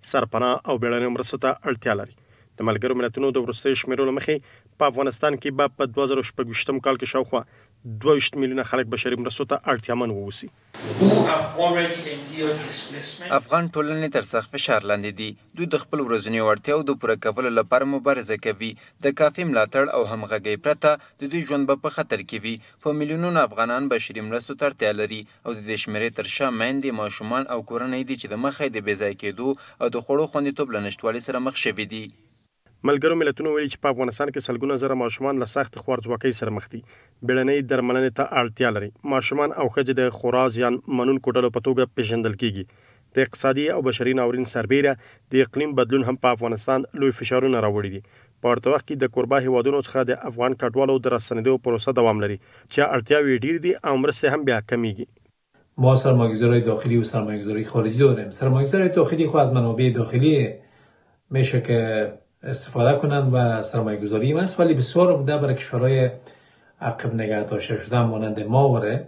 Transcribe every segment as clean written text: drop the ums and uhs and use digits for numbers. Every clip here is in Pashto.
سرپناه او بیړنۍ مرستو ته اړتیا لري. د ملګرو ملتونو د وروستیو شمیرو له مخې په افغانستان کې به په 2016 کال کې شاوخوا 22 میلیونه خلک بشري مرستو ته اړتیامن ووسی. افغان ټولنې تر سخت فشار لاندې دي. دوی د خپل ورځنیو اړتیاو د پوره کولو لپاره مبارزه کوي. د کافي ملاتړ او همغږۍ پرته د دوی ژوند به په خطر کې وي. په میلیونونو افغانان بشري مرستو ته اړتیا لري او د دې شمیرې تر شا میندې، ماشومان او کورنۍ دي چې د مخې د بې ځای کېدو او د خوړو خوندیتوب له نشتوالي سره مخ شوي دي. ملګرو ملتونو ویلي چې په افغانستان کې سلګونه زره ماشومان له سخت خوارځواکۍ سره مخ دي. بیړنۍ درملنې ته اړتیا لري. ماشومان او ښځې د خورا زیان منونکو ډلو په توګه پیژندل کیږي. د اقتصادي او بشري ناورین سربیره د اقلیم بدلون هم په افغانستان لوی فشارونه راوړي دي. په ورته وخت کې د کوربه هیوادونو څخه د افغان کډوالو د راستنېدو پروسه دوام لري چې اړتیاوې ډېرې دي او مرستې هم بیا کمیږي. ما سرمایه‌گذاری داخلی و سرمایه‌گذاری خارجی داریم. سرمایه‌گذاری داخلی خود از منابع داخلی میشه که استفاده کنند و سرمایه‌گذاری است، ولی بسیار عمده برای کشورهای عقب نگه داشته شده مانند ما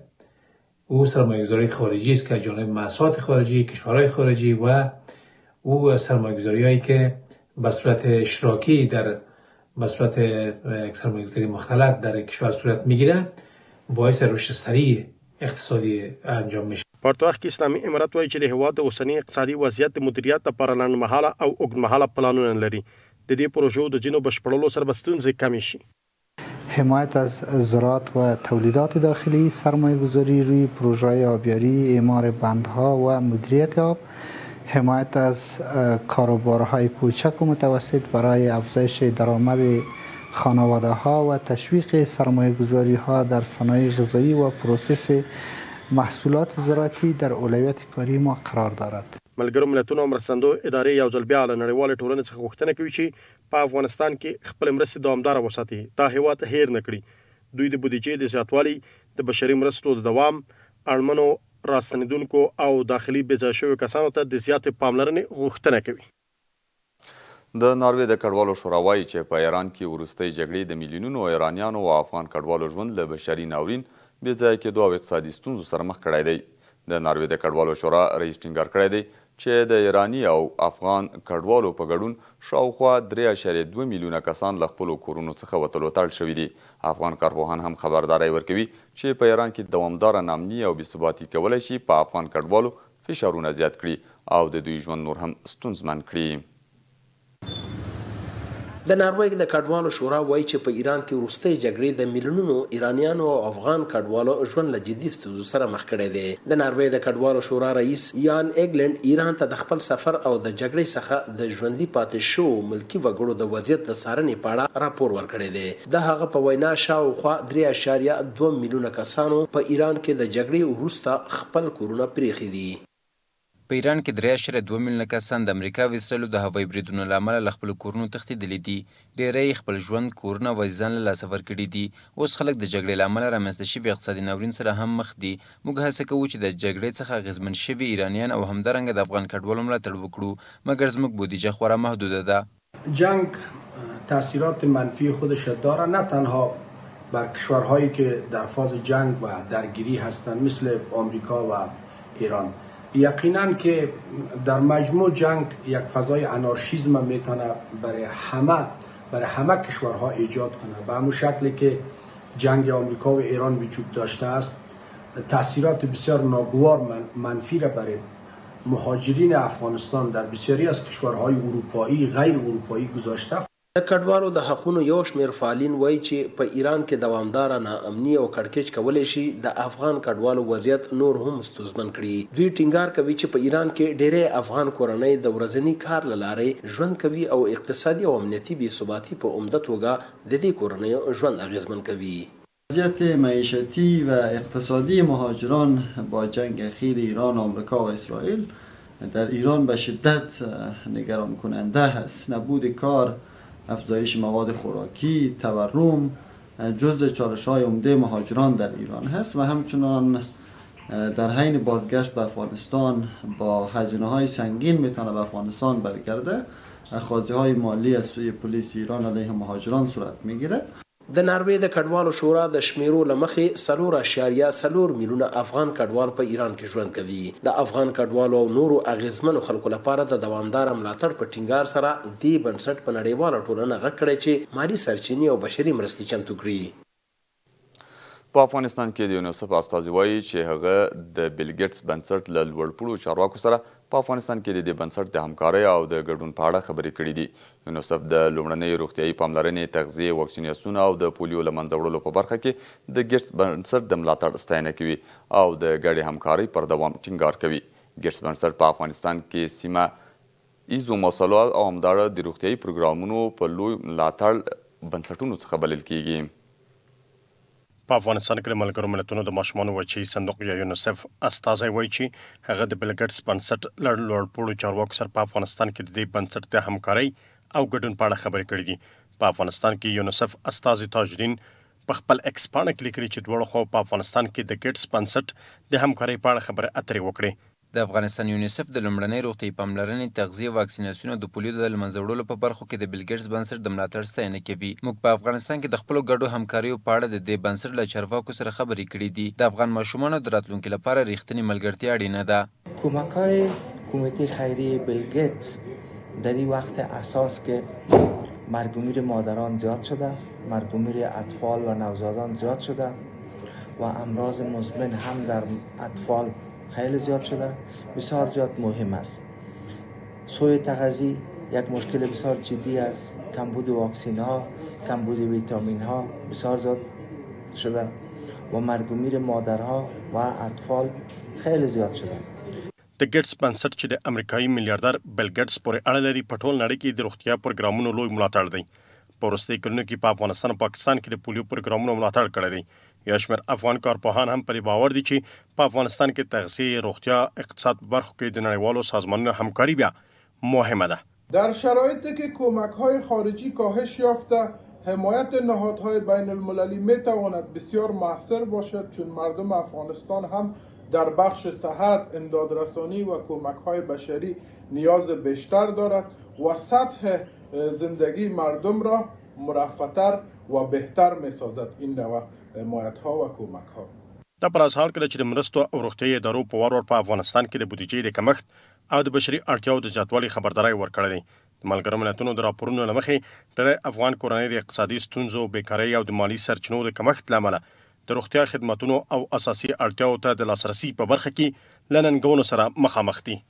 او سرمایه‌گذاری خارجی است که جانب محصولات خارجی، کشورهای خارجی و او سرمایه‌گذاری‌هایی که به صورت اشتراکی به صورت سرمایه‌گذاری مختلط در کشور صورت میگیره باعث رشد سریع اقتصادی انجام میشه. په ورته وخت کې اسلامي امارات وایي چې د هیواد د اوسني اقتصادي وضعیت د مدیریت لپاره لنډمهاله او اوږدمهاله پلانونه لري. د دې پروژو د ځینو بشپړولو سره به ستونزې کمې شي. حمایت از زراعت و تولیدات داخلی، سرمایه‌گذاری روی پروژه‌های آبیاری، اعمار بندها و مدیریت آب، حمایت از کاروبارهای کوچک و متوسط برای افزایش درآمد خانواده‌ها و تشویق سرمایه‌گذاری‌ها در صنایع غذایی و پروسس محصولات زراعتی در اولویت کاری ما قرار دارد. ملګرو ملتونو مرستندو ادارې یو ځل بیا له نړیوالې ټولنې څخه غوښتنه کوي چې په افغانستان کې خپل مرستې دوامداره وساتي. دا هیواد هیر نه کړي. دوی د بودیجې د زیاتوالي، د بشري مرستو د دوام، اړمنو راستنیدونکو او داخلي بې ځای شویو کسانو ته د زیاتې پاملرنې غوښتنه کوي. د ناروې د کډوالو شورا وایي چې په ایران کې وروستۍ جګړې د میلیونونو ایرانیانو او افغان کډوالو ژوند له بشري ناورین، بې ځای کېدو او اقتصادي ستونزو سره مخ کړی دی. د ناروې د کډوالو شورا رئیس ټینګار کړی دی چې د ایراني او افغان کډوالو په ګډون شاوخوا 3.2 میلیونه کسان له خپلو کورونو څخه وتلو ته اړ شوي دي. افغان کارپوهان هم خبرداری ورکوي چې په ایران کې دوامداره ناامني او بېثباتي کولی شي په افغان کډوالو فشارونه زیات کړي او د دوی ژوند نور هم ستونزمن کړي. د ناروې د کډوالو شورا وایي چې په ایران کې وروستۍ جګړې د میلیونونو ایرانیانو او افغان کډوالو ژوند له جدي ستونزو سره مخ کړی دی. د ناروې د کډوالو شورا رئیس یان ایګلند ایران ته د خپل سفر او د جګړې څخه د ژوندي پاتې شوو ملکي وګړو د وضعیت د څارنې په اړه راپور ورکړی دی. د هغه په وینا شاوخوا 3.2 میلیونه کسانو په ایران کې د جګړې وروسته خپل کورونه پرېښي دي. په ایران کې 3.2 میلیونه کسان د امریکا او اسرائیلو د هوایي بریدونو له امله له خپلو کورونو تښتېدلي دي. ډېری خپل ژوند، کورونه او عزیزان له لاسه ورکړي دي. اوس خلک د جګړې له امله رامنځته شوي اقتصادي ناورین سره هم مخ دي. موږ هڅه کوو چې د جګړې څخه اغېزمن شوي ایرانیان او همدارنګه د افغان کډوالو ملاتړ وکړو، مګر زموږ بودیجه خورا محدوده ده. جنگ تاثیرات منفی خودش داره، نه تنها بر کشورهایی که در فاز جنگ و درگیری هستند مثل آمریکا و ایران. یقینا که در مجموع جنگ یک فضای انارشیزم میتونه برای همه کشورها ایجاد کنه. به همون شکلی که جنگ آمریکا و ایران وجود داشته است، تاثیرات بسیار ناگوار منفی را برای مهاجرین افغانستان در بسیاری از کشورهای اروپایی غیر اروپایی گذاشته. د کډوالو د حقونو یو شمېر فعالین وایي چې په ایران کې دوامداره ناامني او کړکېچ کولی شي د افغان کډوالو وضعیت نور هم ستونزمن کړي. دوی ټینګار کوي چې په ایران کې ډېری افغان کورنۍ د ورځني کار له لارې ژوند کوي او اقتصادي او امنیتي بېثباتي په عمده توګه د دې کورنیو ژوند اغېزمن کوي. وضعیت معیشتی و اقتصادی مهاجران با جنگ اخیر ایران، آمریکا و اسرائیل در ایران به شدت نگران کننده است. نبود کار، افزایش مواد خوراکی، تورم جزء چالش‌های عمده مهاجران در ایران هست و همچنان در حین بازگشت به افغانستان با هزینه‌های سنگین میتونه به افغانستان برگرده. اخاذی‌های مالی از سوی پلیس ایران علیه مهاجران صورت میگیره. د ناروې د کډوالو شورا د شمیرو له مخې 4.4 میلیونه افغان کډوال په ایران کې ژوند کوي. د افغان کډوالو او نورو اغیزمنو خلکو لپاره د دوامدار ملاتړ په ټینګار سره دې بنسټ په نړیواله ټولنه غږ کړی چې مالي سرچینې او بشري مرستې چمتو کړي. په افغانستان کې د یونیسف استازي وایي چې هغه د بیل ګیټس بنسټ له لوړپوړو چارواکو سره په افغانستان کې د دې بنسټ د همکارۍ او د ګډون په اړه خبرې کړې دي. یونیسف د لومړنۍ روغتیایي پاملرنې، تغذیې، واکسیناسیون او د پولیو له منځه وړلو په برخه کې د ګیټس بنسټ د ملاتړ ستاینه کوي او د ګډې همکارۍ پر دوام ټینګار کوي. ګیټس بنسټ په افغانستان کې سیمه ایزو مسلو او همدارنګه د روغتیایي پروګرامونو په لوی ملاتړ بنسټونو څخه بلل کیږي. په افغانستان کې د ملګرو ملتونو د ماشومانو وچی صندوق یا یونیسف استازی وایي چې هغه د بیل ګیټس بنسټ له لوړپوړو چارواکو سره په افغانستان کې د دې بنسټ د همکارۍ او ګډون په اړه خبرې کړې دي. په افغانستان کې یونیسف استازی تاجدین په خپل ایکس پاڼه کې لیکلي چې دواړو خواو په افغانستان کې د ګیټس بنسټ د همکارۍ په اړه خبرې اترې وکړې. د افغانستان یونیسف د لومړنۍ روغتیایي پاملرنې، تغذیې، واکسیناسیون او د پولیو د له منځه وړلو په برخو کې د بیل ګیټس بنسټ د ملاتړ ستاینه کوي. موږ په افغانستان کې د خپلو ګډو همکاریو په اړه د دې بنسټ له چارواکو سره خبرې کړې دي. د افغان ماشومانو د راتلونکي لپاره ریښتینې ملګرتیا اړینه ده. کمک‌های کمیته خیریه بیل گیتس در این وقت اساس که مرگ و میر مادران زیاد شده، مرگ و میر اطفال و نوزادان زیاد شده و امراض مزمن هم در اطفال خیلی زیاد شده، بسیار زیاد مهم است. سوء تغذیه یک مشکل بسیار جدی است. کمبود واکسین ها، کمبود ویتامین ها بسیار زیاد شده و مرگ و میر مادرها و اطفال خیلی زیاد شده. د ګیټس بنسټ چې د امریکایي میلیاردر بیل ګیټس پورې اړه لري په ټول نړۍ کې د روغتیا پروګرامونو لوی ملاتړ دی. په وروستیو کلونو کې په افغانستان او پاکستان کې د پولیو پروګرامونو ملاتړ کړی دی. یو شمېر افغان کارپوهان هم پرې باور دي چې په افغانستان کې تغذیه، روغتیا، اقتصاد په برخو کې د نړیوالو سازمانونو همکاری بیا مهمه ده. در شرایطی که کمک‌های خارجی کاهش یافته، حمایت نهادهای بین المللی میتواند بسیار موثر باشد، چون مردم افغانستان هم در بخش صحت، امدادرسانی و کمک‌های بشری نیاز بیشتر دارد و سطح زندگی مردم را مرفه‌تر و بهتر می‌سازد این نوع حمایت‌ها و کمک‌ها. دا پر اساس کله چې د مرستو او روغتیایي ادارو په وار په افغانستان کې د بودیجې د کمښت او د بشري اړتیاو د زیاتوالي خبرداري ورکړې ده. د ملګرو ملتونو د راپورونو له مخې ډېری افغان کورنۍ د اقتصادي ستونزو، بیکارۍ او د مالي سرچینو د کمښت له امله د روغتیا خدماتونو او اساسي اړتیاو ته د لاسرسي په برخه کې له ننګونو سره مخامخ دي.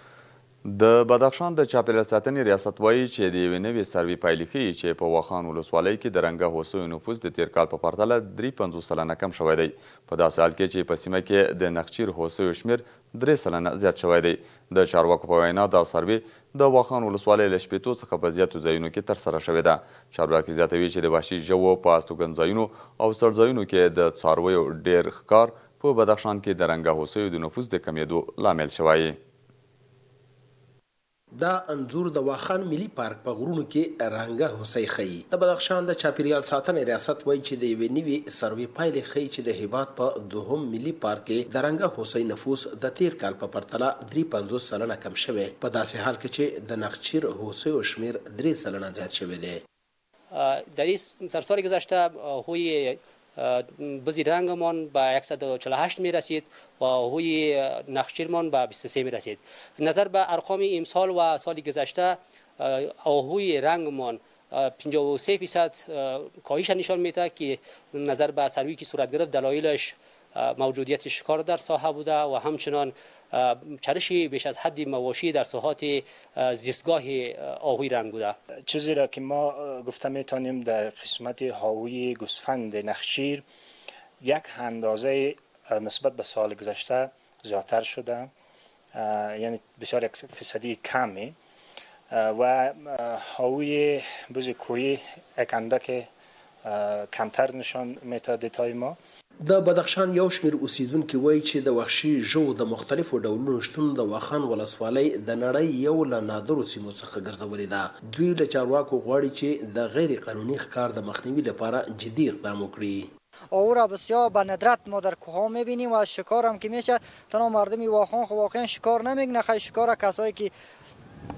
د بدخشان د چاپیریال ساتنې ریاست وایي چې د یوې نوې سروې پایلې ښیي چې په واخان ولسوالۍ کې د رنګه هوسیو نفوس د تیر کال په پرتله 53 سلنه کم شوی دی. په داسې حال کې چې په سیمه کې د نخچیر هوسیو شمېر 3 سلنه زیات شوی دی. د چارواکو په وینا دا سروې د واخان ولسوالۍ له شپېتو څخه په زیاتو ځایونو کې ترسره شوې ده. چارواکي زیاتوي چې د وحشي ژوو په استوګنځایونو او څړځایونو کې د څارویو ډېر ښکار په بدخشان کې د رنګه هوسیو د نفوس د کمېدو لامل شوی. دا انځور د واخان ملي پارک په غرونو کې رنګه هوسۍ ښیي. د بدخشان د چاپیریال ساتنې ریاست وایي چې د یوې نوې سروې پایلې ښیي چې د هیواد په دوهم ملي پارک کې د رنګه هوسۍ نفوس د تیر کال په پرتله 53 سلنه کم شوی، په داسې حال کې چې د نخچیر هوسیو شمیر 3 سلنه زیات شوی دی. در این سال گذشته هوی بزی رنگمان به 148 می رسید و هوی نخچیرمان به 23 می رسید. نظر به ارقام امسال و سال گذشته هوی رنگمان 53% کاهش نشان میده که نظر به سروی که صورت گرفت دلایلش موجودیت شکار در ساحه بوده و همچنان چرش بیش از حد مواشی در ساحات زیستگاه آهوی رنگ بوده. چیزی را که ما گفته میتونیم در قسمت هاوی گوسفند نخچیر یک اندازه نسبت به سال گذشته زیادتر شده، یعنی بسیار یک فیصدی کمی، و هاوی بز کویی یک اندک کمتر نشان میده دیتای ما. د بدخشان یو شمېر اوسیدونکي وایي چې د وحشي ژوو د مختلفو ډولونو شتون د واخان ولسوالۍ د نړۍ یو له نادرو سیمو څخه ګرځولې ده. دوی له چارواکو غواړي چې د غیر قانوني ښکار د مخنیوي لپاره جدي اقدام وکړي. او را بسیار به ندرت ما در کوه‌ها می‌بینیم و از شکار هم که میشه تنها مردمی واخان خب واقعا شکار نمیکنه، خیلی شکار کسایی که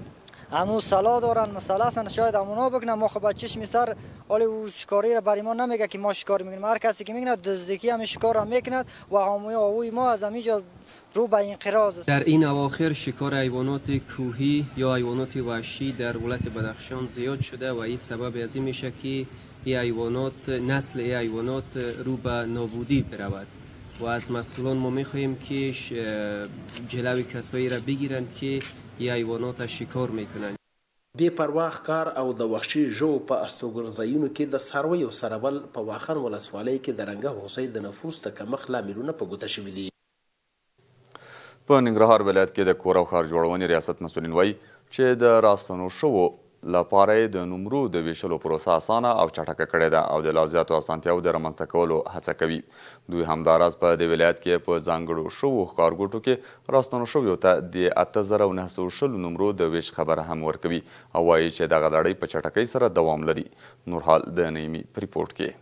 همون سلا دارن مسئله هستن شاید همونا بکنن. ما خب چشم سر حالی او شکاری را برای ما نمیگه که ما شکار میکنیم. هر کسی که میکنه دزدکی هم شکار هم میکند و هموی ما از همینجا رو به انقراض است. در این اواخر شکار حیوانات کوهی یا حیوانات وحشی در ولایت بدخشان زیاد شده و این سبب از این میشه که این حیوانات نسل این حیوانات رو به نابودی برود و از مسئولان ما میخواهیم که جلوی کسایی را بگیرن که این حیوانات شکار میکنن. بې پروا ښکار او د وحشي ژوو په استوګنځایونو کې د څارویو سرول په واخان ولسوالۍ کې د رنګه هوسۍ د نفوس د کمښت لاملونه په ګوته شوي دي. په ننګرهار ولایت کې د کور او ښار جوړونې ریاست مسؤلین وایي چې د راستنو شوو لپاره یې د نمرو د ویشلو پروسه اسانه او چټکه کړې ده او د لا زیاتو اسانتیاوو د رامنځته کولو هڅه کوي. دوی همداراز په دې ولایت کې په ځانګړو شوو ښکارګوټو کې راستنو شویو ته د 8920 نمرو د ویش خبره هم ورکوي او وایي چې دغه لړۍ په چټکۍ سره دوام لري. نورحال د نعیمي په ریپورټ کې.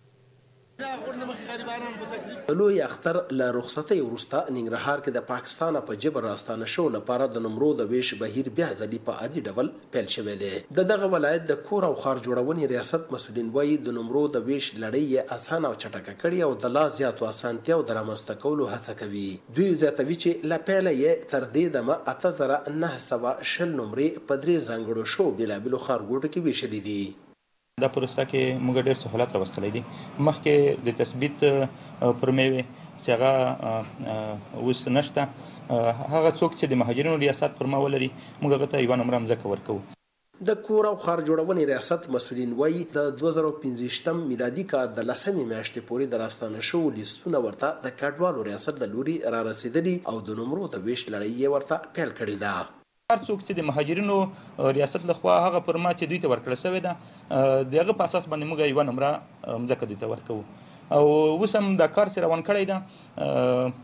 لوی اختر له رخصتۍ وروسته ننګرهار کې د پاکستان په جبر راستانه شو لپاره د نمرو د ویش بهیر بیا ځلې په عادي ډول پیل شوی دی. د دغه ولایت د کور او ښار جوړونې ریاست مسؤلین وایي د نمرو د ویش لړۍ یې اسانه او چټکه کړې او د لا زیاتو اسانتیاو د رامنځته کولو هڅه کوي. دوی زیاتوي چې له پیله یې تر دې دمه 8920 نمرې په 3 ځانګړو شو بېلابېلو ښارګوټو کې ویشلي دي. دا پروسه کې موږ ډېر سهولت راوستلی دي. مخکې د تثبیت پرمې وې چې هغه اوس نشته. هغه څوک چې د مهاجرینو ریاست پرمه ولري موږ هغه ته یوه نمره مځکه ورکوو. د کور او ښار جوړونې ریاست مسؤلین وایي د 2015 میلادي کال د 10مې میاشتې پورې د راستانه شوو لیستونه ورته د کډوالو ریاست له لوري را رسېدلي او د نمرو د ویش لړۍ یې ورته پیل کړې ده. هر څوک چې د مهاجرینو ریاست لخوا هغه پرمه چې دوی ته ورکړل شوې ده د هغه په اساس باندې موږ یوه نمره مځکه دوی ته ورکوو او اوس هم دا کار چې روان کړی ده.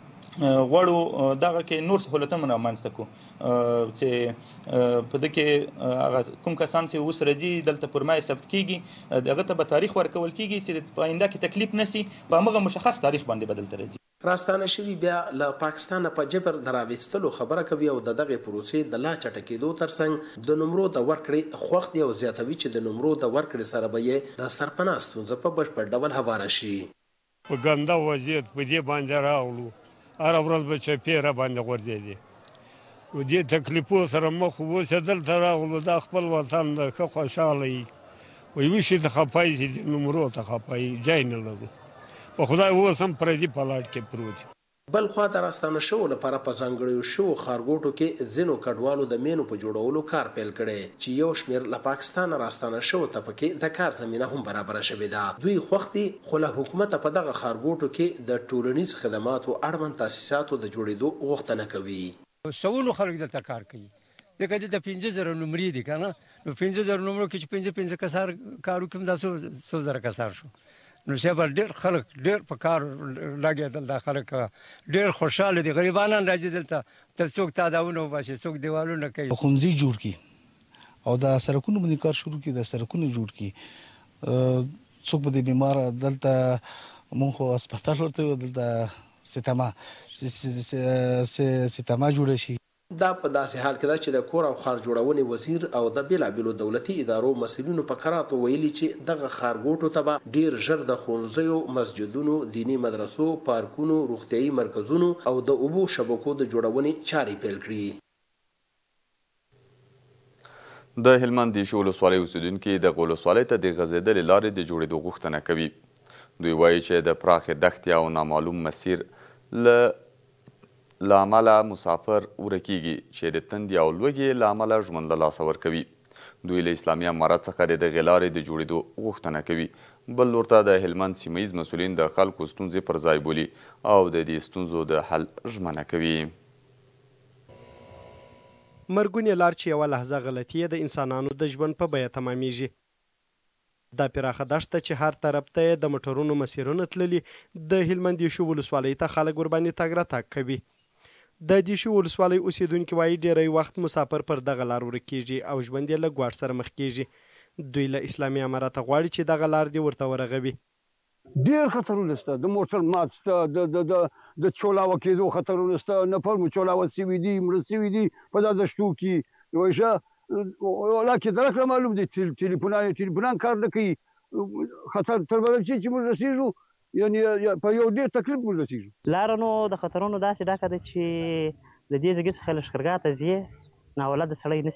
غواړو دغه کې نور سهولتونه رامنځته کړو چې په دې کې هغه کوم کسان چې اوس راځي دلته پرمه یې ثبت کیږي هغه ته به تاریخ ورکول کیږي چې په آینده کې تکلیف نشي په همغه مشخص تاریخ باندې به دلته راځي. راستانه شوي بیا له پاکستانه په جبر د راویستلو خبره کوي او د دغې پروسې د لا چټکېدو ترڅنګ د نمرو د ورکړې خوښ دی او زیاتوي چې د نمرو د ورکړې سره به یې د سرپناه ستونزه په بشپړ ډول هواره شي. په ګنده وضعیت په دې باندې راغلو هره ورځ به چپې را باندې غورځېدې و دې تکلیفو سره مخ اوس دلته راغلو دا خپل وطن ده ښه خوشحاله وي وایي وشي ته خفه یي چې نمرو ته خفه یي ځای نه لرو په خدای اوس هم پردي پلاټ کې پروت. بل خوا د راستانه شوو لپاره په ځانګړیو شوو ښارګوټو کې ځینو کډوالو د مینو په جوړولو کار پیل کړی چې یو شمېر له پاکستانه راستانه شوو ته پکې د کار زمینه هم برابره شوې ده. دوی خوښ دي خو له حکومته په دغه ښارګوټو کې د ټولنیز خدماتو اړوند تاسیساتو د جوړېدو غوښتنه کوي. سوونو خلک دلته کار کوي ځکه دلته 5000 نمرې دي که نه نو 5000 نمرو کې چې 15 کسان کار وکړم دا 100,000 کسان شو نو سبا ډېر خلک ډېر په کار لګېدل. دا خلک ډېر خوشحاله دي. غریبان هم راځي دلته تل څوک تاداونه وباسي څوک دیوالونه کوي ښوونځي جوړ کړي او د سړکونو باندې کار شروع کړي د سړکونو جوړ کړي څوک به د بیمار دلته مونږ خو هسپتال ورته دلته ستما جوړه شي. دا په داسې حال کې ده چې د کور او ښار جوړونې وزیر او د بېلابېلو دولتي ادارو مسؤلینو په کراتو ویلي چې دغه ښارګوټو ته به ډېر ژر د ښوونځیو مسجدونو دیني مدرسو پارکونو روغتیایي مرکزونو او د اوبو شبکو د جوړونې چارې پیل کړي. د هلمند دیشي ولسوالۍ اوسیدونکي دغه ولسوالۍ ته د غځېدلې لارې د جوړېدو غوښتنه کوي. دوی وایي چې د پراخې دښتې او نامعلوم مسیر له امله مسافر ورکیږي چې د تندې او لوږې له امله ژوند له لاسه ورکوي. دوی له اسلامي امارت څخه د دغې لارې د جوړېدو غوښتنه کوي. بل لور ته د هلمند سیمه ییز مسؤلین د خلکو ستونزې پر ځای بولي او د دې ستونزو د حل ژمنه کوي. مرګونې لار چې یوه لحظه غلطي د انسانانو د ژوند په بیه تمامیږي. دا پراخه دښته چې هر طرف ته د موټرونو مسیرونه تللي د هلمند دیشو ولسوالۍ ته خلک ورباندې تګ راتګ کوي. د دیشو ولسوالۍ اوسیدونکي وایي ډیری وخت مسافر پر دغه لار ورکیږي او ژوند یې له ګواښ سره مخ کیږي. دوی له اسلامي امارته غواړي چې دغه لار دې ورته ورغوي. ډېر خطرونه شته د موټر مات شته د چولاوه کېدو خطرونه شته نفر مو چولاوه سوي دي مړه سوي دي په دا دښتو کې وایي ښه ولا کې درک معلوم دي ټلیفونان کار نه کوي خطر تر بل چې موږ رسیږو یعنی په یو ډېر تکلیف موږ رسیږو لاره نو د خطرونو داسې ډکه ده چې د دې ځایګي څخه لښکرګاه ته ځې ناولده سړی نشي